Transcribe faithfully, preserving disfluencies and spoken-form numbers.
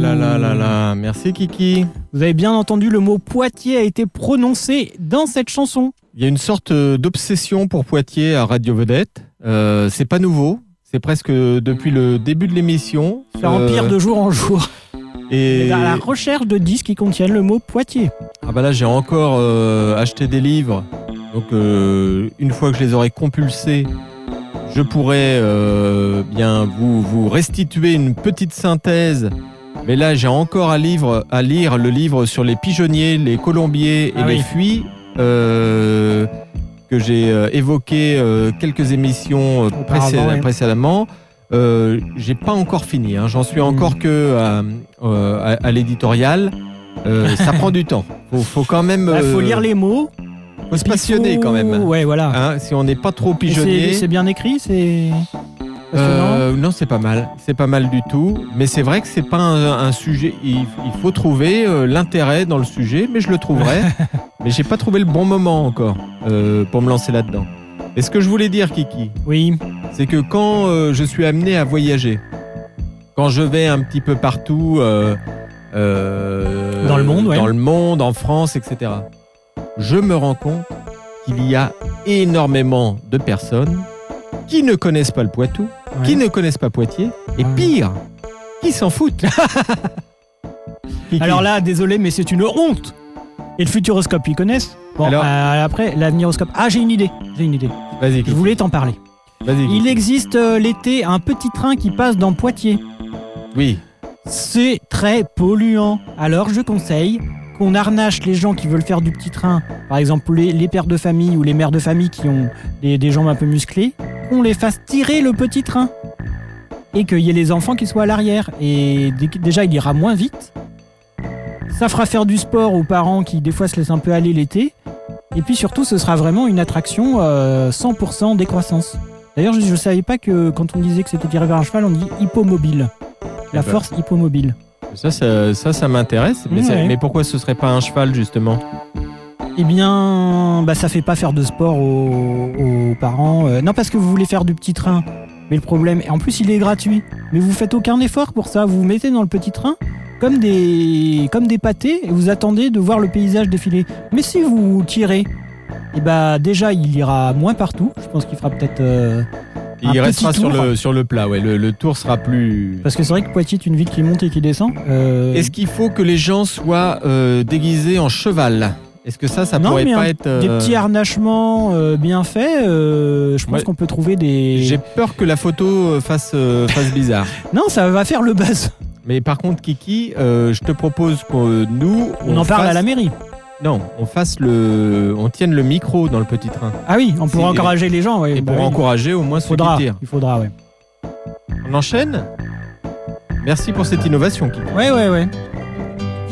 là là là là, merci Kiki. Vous avez bien entendu, le mot Poitiers a été prononcé dans cette chanson. Il y a une sorte d'obsession pour Poitiers à Radio Vedette. Euh, c'est pas nouveau, c'est presque depuis le début de l'émission. Ça empire euh... de jour en jour. Et... et à la recherche de disques qui contiennent le mot Poitiers. Ah bah là, j'ai encore euh, acheté des livres. Donc, euh, une fois que je les aurai compulsés, je pourrais euh, bien vous, vous restituer une petite synthèse. Mais là, j'ai encore à, livre, à lire le livre sur les pigeonniers, les colombiers et ah les oui. fuies euh, que j'ai euh, évoqué euh, quelques émissions euh, précé- oui. précédemment. Euh, j'ai pas encore fini, hein. J'en suis encore mmh. que à, euh, à, à l'éditorial. Euh, ça prend du temps. Faut, faut quand même. Il euh, faut lire les mots. Faut se passionner faut... quand même. Ouais, voilà. Hein, si on n'est pas trop pigeonnier. C'est, c'est bien écrit, c'est. Euh, non, c'est pas mal. C'est pas mal du tout. Mais c'est vrai que c'est pas un, un sujet. Il, il faut trouver euh, l'intérêt dans le sujet, mais je le trouverai. Mais j'ai pas trouvé le bon moment encore euh, pour me lancer là-dedans. Et ce que je voulais dire, Kiki, oui, c'est que quand euh, je suis amené à voyager, quand je vais un petit peu partout, euh, euh, dans le monde, ouais. dans le monde, en France, et cetera, je me rends compte qu'il y a énormément de personnes qui ne connaissent pas le Poitou, ouais. qui ne connaissent pas Poitiers, et ouais. pire, qui s'en foutent. Alors là, désolé, mais c'est une honte. Et le Futuroscope, ils connaissent. Bon, alors, euh, après, l'aveniroscope. Ah, j'ai une idée. J'ai une idée. Vas-y. Je voulais t'en parler. Vas-y. Il existe euh, l'été un petit train qui passe dans Poitiers. Oui. C'est très polluant. Alors, je conseille qu'on arnache les gens qui veulent faire du petit train. Par exemple, les, les pères de famille ou les mères de famille qui ont des, des jambes un peu musclées. Qu'on les fasse tirer le petit train. Et qu'il y ait les enfants qui soient à l'arrière. Et déjà, il ira moins vite. Ça fera faire du sport aux parents qui, des fois, se laissent un peu aller l'été. Et puis surtout, ce sera vraiment une attraction euh, cent pour cent décroissance. D'ailleurs, je ne savais pas que quand on disait que c'était tiré vers un cheval, on dit hippomobile. La bah. force hippomobile. Ça, ça, ça, ça m'intéresse. Mais, ouais. mais pourquoi ce serait pas un cheval, justement ? Eh bien, bah, ça fait pas faire de sport aux, aux parents. Euh, non, parce que vous voulez faire du petit train. Mais le problème, en plus, il est gratuit. Mais vous faites aucun effort pour ça. Vous vous mettez dans le petit train comme des, comme des pâtés et vous attendez de voir le paysage défiler. Mais si vous tirez, eh bah, déjà, il ira moins partout. Je pense qu'il fera peut-être... Euh, il restera sur le, sur le plat, ouais. Le, le tour sera plus... Parce que c'est vrai que Poitiers est une ville qui monte et qui descend. Euh... Est-ce qu'il faut que les gens soient euh, déguisés en cheval ? Est-ce que ça, ça non, pourrait mais pas un, être... Euh... Des petits harnachements euh, bien faits, euh, je pense ouais. qu'on peut trouver des... J'ai peur que la photo fasse, euh, fasse bizarre. Non, ça va faire le buzz. Mais par contre, Kiki, euh, je te propose que euh, nous... On, on en parle fasse... à la mairie. Non, on fasse le... On tienne le micro dans le petit train. Ah oui, on pourra si... encourager les gens. Ouais, et bah pour oui. encourager au moins ceux faudra, qui tirent. Il faudra, ouais. On enchaîne ? Merci pour cette innovation, Kiki. Ouais, ouais, ouais.